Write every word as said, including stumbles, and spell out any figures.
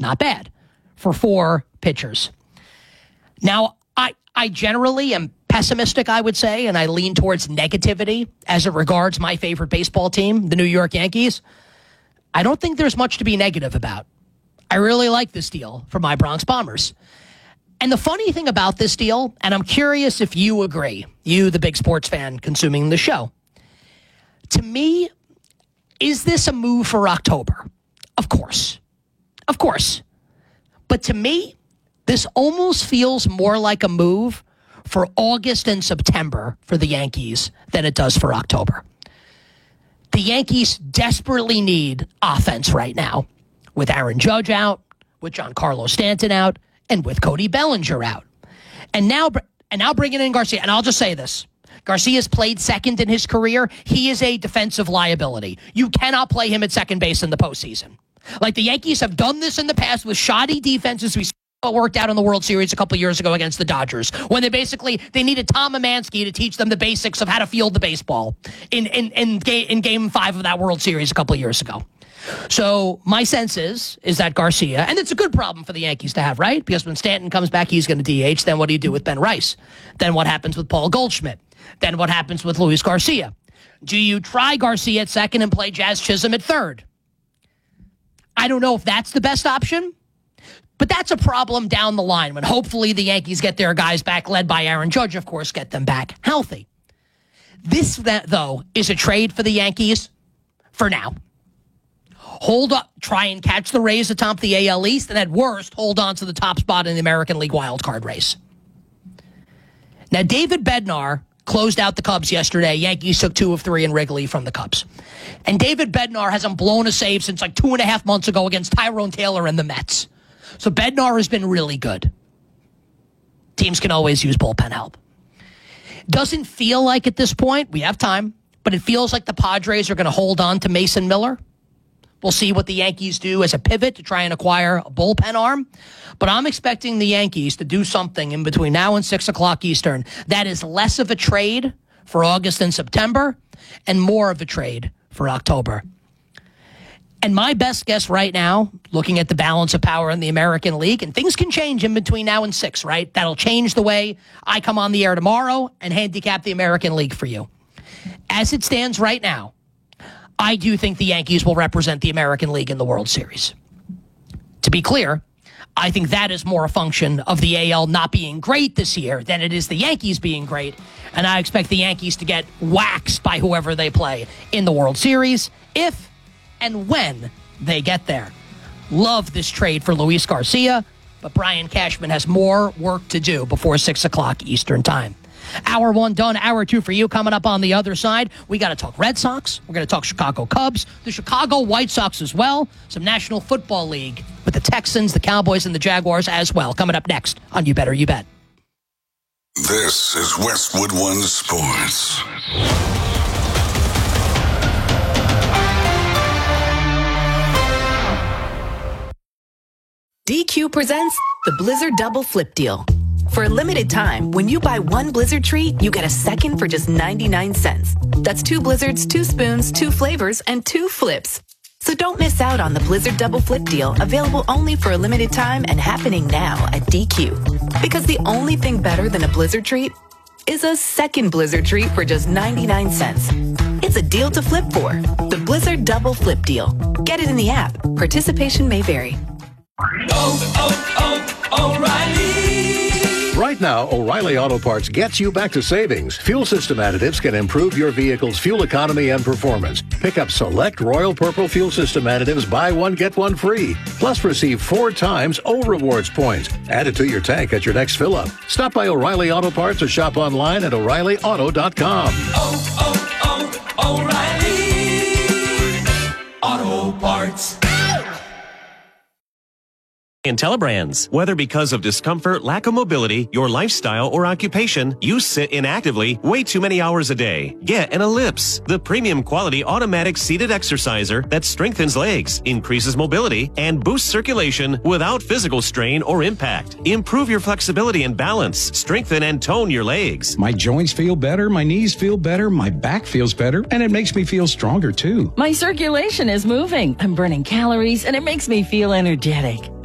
Not bad for four pitchers. Now, I, I generally am pessimistic, I would say, and I lean towards negativity as it regards my favorite baseball team, the New York Yankees. I don't think there's much to be negative about. I really like this deal for my Bronx Bombers. And the funny thing about this deal, and I'm curious if you agree, you, the big sports fan consuming the show, to me, is this a move for October? Of course. Of course. But to me, this almost feels more like a move for August and September for the Yankees than it does for October. The Yankees desperately need offense right now, with Aaron Judge out, with Giancarlo Stanton out, and with Cody Bellinger out. And now, and now bringing in Garcia. And I'll just say this. Garcia's played second in his career. He is a defensive liability. You cannot play him at second base in the postseason. Like, the Yankees have done this in the past with shoddy defenses. We saw what worked out in the World Series a couple years ago against the Dodgers, when they basically, they needed Tom Amansky to teach them the basics of how to field the baseball in, in, in, ga- in game five of that World Series a couple years ago. So my sense is, is that Garcia, and it's a good problem for the Yankees to have, right? Because when Stanton comes back, he's going to D H. Then what do you do with Ben Rice? Then what happens with Paul Goldschmidt? Then what happens with Luis Garcia? Do you try Garcia at second and play Jazz Chisholm at third? I don't know if that's the best option, but that's a problem down the line when hopefully the Yankees get their guys back, led by Aaron Judge, of course, get them back healthy. This, that, though, is a trade for the Yankees for now. Hold up, try and catch the Rays atop the A L East, and at worst, hold on to the top spot in the American League wildcard race. Now, David Bednar closed out the Cubs yesterday. Yankees took two of three in Wrigley from the Cubs. And David Bednar hasn't blown a save since like two and a half months ago against Tyrone Taylor and the Mets. So Bednar has been really good. Teams can always use bullpen help. Doesn't feel like at this point, we have time, but it feels like the Padres are going to hold on to Mason Miller. We'll see what the Yankees do as a pivot to try and acquire a bullpen arm. But I'm expecting the Yankees to do something in between now and six o'clock Eastern that is less of a trade for August and September and more of a trade for October. And my best guess right now, looking at the balance of power in the American League, and things can change in between now and six, right? That'll change the way I come on the air tomorrow and handicap the American League for you. As it stands right now, I do think the Yankees will represent the American League in the World Series. To be clear, I think that is more a function of the A L not being great this year than it is the Yankees being great. And I expect the Yankees to get waxed by whoever they play in the World Series if and when they get there. Love this trade for Luis Garcia, but Brian Cashman has more work to do before six o'clock Eastern time. Hour one done, hour two for you. Coming up on the other side, we got to talk Red Sox. We're going to talk Chicago Cubs, the Chicago White Sox as well, some National Football League with the Texans, the Cowboys, and the Jaguars as well. Coming up next on You Better You Bet. This is Westwood One Sports. D Q presents the Blizzard Double Flip Deal. For a limited time, when you buy one Blizzard treat, you get a second for just ninety-nine cents. That's two Blizzards, two spoons, two flavors, and two flips. So don't miss out on the Blizzard Double Flip Deal, available only for a limited time and happening now at D Q. Because the only thing better than a Blizzard treat is a second Blizzard treat for just ninety-nine cents. It's a deal to flip for. The Blizzard Double Flip Deal. Get it in the app. Participation may vary. Oh, oh, oh, O'Reilly. Right now, O'Reilly Auto Parts gets you back to savings. Fuel system additives can improve your vehicle's fuel economy and performance. Pick up select Royal Purple fuel system additives, buy one, get one free. Plus, receive four times O Rewards points. Add it to your tank at your next fill-up. Stop by O'Reilly Auto Parts or shop online at O'Reilly Auto dot com. Oh, oh, oh, O'Reilly Auto Parts. IntelliBrands. Whether because of discomfort, lack of mobility, your lifestyle, or occupation, you sit inactively way too many hours a day. Get an Ellipse, the premium quality automatic seated exerciser that strengthens legs, increases mobility, and boosts circulation without physical strain or impact. Improve your flexibility and balance. Strengthen and tone your legs. My joints feel better, my knees feel better, my back feels better, and it makes me feel stronger too. My circulation is moving. I'm burning calories, and it makes me feel energetic.